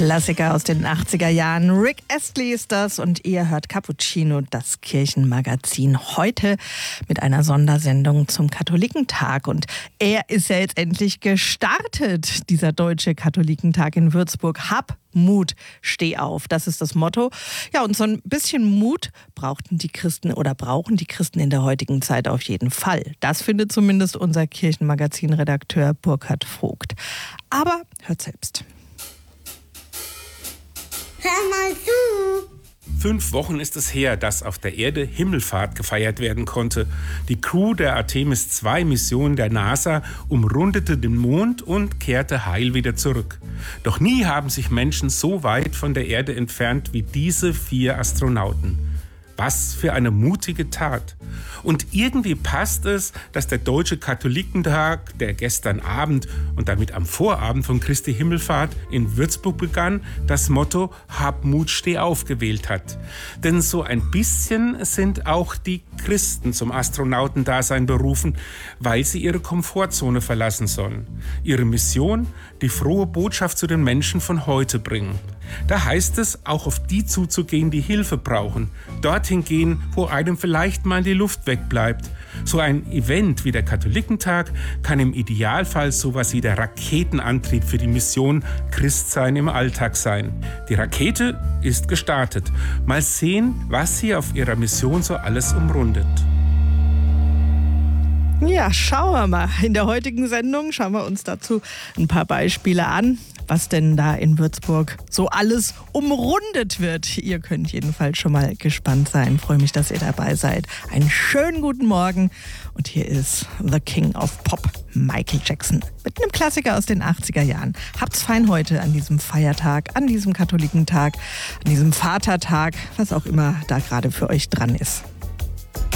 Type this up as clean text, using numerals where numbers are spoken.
Klassiker aus den 80er Jahren. Rick Astley ist das und ihr hört Cappuccino, das Kirchenmagazin. Heute mit einer Sondersendung zum Katholikentag. Und er ist ja jetzt endlich gestartet, dieser deutsche Katholikentag in Würzburg. Hab Mut, steh auf. Das ist das Motto. Ja, und so ein bisschen Mut brauchen die Christen in der heutigen Zeit auf jeden Fall. Das findet zumindest unser Kirchenmagazin-Redakteur Burkhard Vogt. Aber hört selbst. Hör mal zu! 5 Wochen ist es her, dass auf der Erde Himmelfahrt gefeiert werden konnte. Die Crew der Artemis-II-Mission der NASA umrundete den Mond und kehrte heil wieder zurück. Doch nie haben sich Menschen so weit von der Erde entfernt wie diese 4 Astronauten. Was für eine mutige Tat. Und irgendwie passt es, dass der Deutsche Katholikentag, der gestern Abend und damit am Vorabend von Christi Himmelfahrt in Würzburg begann, das Motto Hab Mut, steh auf gewählt hat. Denn so ein bisschen sind auch die Christen zum Astronautendasein berufen, weil sie ihre Komfortzone verlassen sollen. Ihre Mission, die frohe Botschaft zu den Menschen von heute bringen. Da heißt es, auch auf die zuzugehen, die Hilfe brauchen. Dorthin gehen, wo einem vielleicht mal die Luft wegbleibt. So ein Event wie der Katholikentag kann im Idealfall sowas wie der Raketenantrieb für die Mission Christsein im Alltag sein. Die Rakete ist gestartet. Mal sehen, was sie auf ihrer Mission so alles umrundet. Ja, schauen wir mal. In der heutigen Sendung schauen wir uns dazu ein paar Beispiele an, was denn da in Würzburg so alles umrundet wird. Ihr könnt jedenfalls schon mal gespannt sein. Freue mich, dass ihr dabei seid. Einen schönen guten Morgen. Und hier ist The King of Pop, Michael Jackson, mit einem Klassiker aus den 80er Jahren. Habt's fein heute an diesem Feiertag, an diesem Katholikentag, an diesem Vatertag, was auch immer da gerade für euch dran ist.